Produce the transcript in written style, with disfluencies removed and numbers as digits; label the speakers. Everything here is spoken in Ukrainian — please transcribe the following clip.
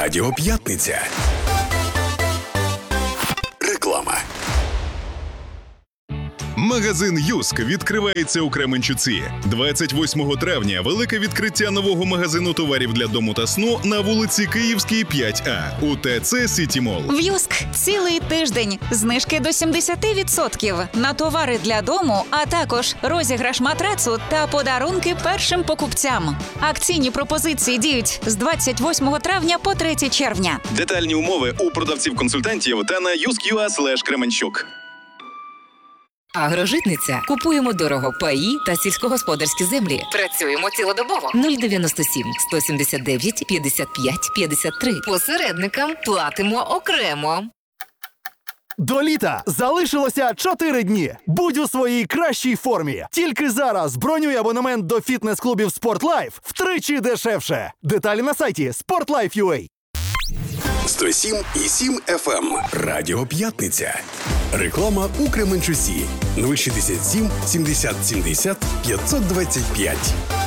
Speaker 1: Радіо П'ятниця. Реклама.
Speaker 2: Магазин «Юск» відкривається у Кременчуці. 28 травня – велике відкриття нового магазину товарів для дому та сну на вулиці Київській, 5А у ТЦ «Сіті Мол».
Speaker 3: В «Юск» цілий тиждень. Знижки до 70% на товари для дому, а також розіграш матрацу та подарунки першим покупцям. Акційні пропозиції діють з 28 травня по 3 червня.
Speaker 4: Детальні умови у продавців-консультантів та на yusk.ua/Кременчук.
Speaker 5: Агрожитниця. Купуємо дорого паї та сільськогосподарські землі. Працюємо цілодобово. 097 179 55 53. Посередникам платимо окремо.
Speaker 6: До літа залишилося 4 дні. Будь у своїй кращій формі. Тільки зараз бронюй абонемент до фітнес-клубів «Спортлайф» втричі дешевше. Деталі на сайті sportlife.ua.
Speaker 1: 107,7 FM. Радіо П'ятниця. Реклама у Кременчуці. 067 70 70 525.